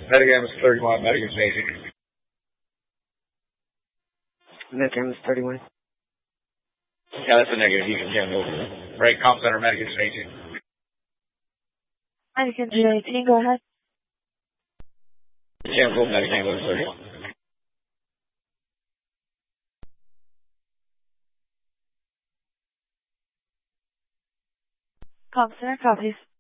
Metagam is 31. Metagam is aging. Metagam is 31. Yeah, that's a negative. You can get over. Right, comp center, Metagam is aging. Metagam is 18, go ahead. Cancel, Metagam is 31. Comp center, copies.